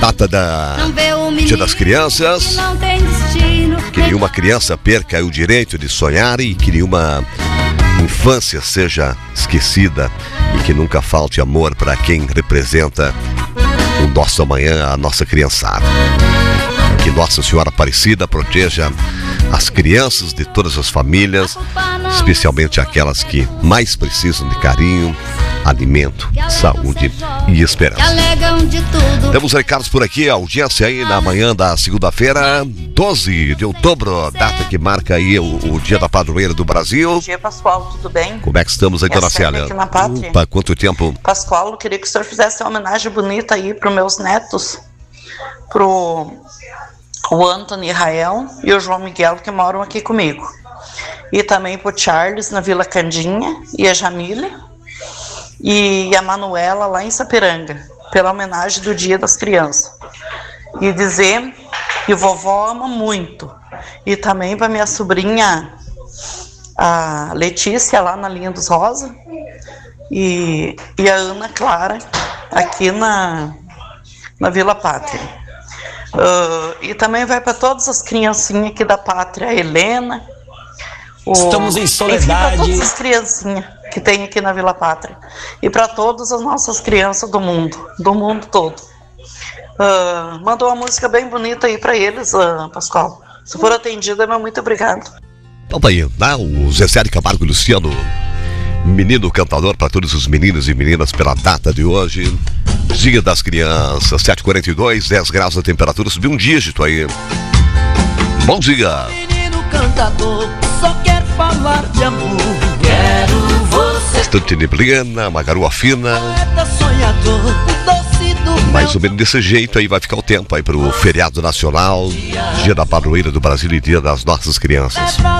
data Dia das Crianças, que nenhuma criança perca o direito de sonhar e que nenhuma infância seja esquecida e que nunca falte amor para quem representa o nosso amanhã, a nossa criançada. Que Nossa Senhora Aparecida proteja as crianças de todas as famílias, especialmente aquelas que mais precisam de carinho, alimento, saúde e esperança. Temos recados por aqui, a audiência aí na manhã da segunda-feira, 12 de outubro, data que marca aí o Dia da Padroeira do Brasil. Bom dia, Pascoal, tudo bem? Como é que estamos aí, dona Célia? Aqui na Pátria. Opa, quanto tempo? Pascoal, eu queria que o senhor fizesse uma homenagem bonita aí para os meus netos, o Anthony Rael e o João Miguel, que moram aqui comigo. E também pro Charles, na Vila Candinha, e a Jamília, e a Manuela, lá em Sapiranga, pela homenagem do Dia das Crianças. E dizer que vovó ama muito. E também para minha sobrinha, a Letícia, lá na Linha dos Rosa, e a Ana Clara, aqui na Vila Pátria. E também vai para todas as criancinhas aqui da Pátria, a Helena. Estamos em Soledade. Para todas as criancinhas que tem aqui na Vila Pátria. E para todas as nossas crianças do mundo todo. Mandou uma música bem bonita aí para eles, Pascoal. Se for atendida, meu muito obrigado. Então tá aí, né? O Zezé de Camargo e Luciano, menino cantador para todos os meninos e meninas pela data de hoje. Dia das Crianças, 7h42, 10 graus de temperatura, subiu um dígito aí. Bom dia! Menino cantador, só quer falar de amor. Quero você. Bastante neblina, uma garoa fina. Poeta sonhador, doce do mais ou menos desse jeito aí vai ficar o tempo aí pro feriado nacional, Dia da Padroeira do Brasil e Dia das Nossas Crianças.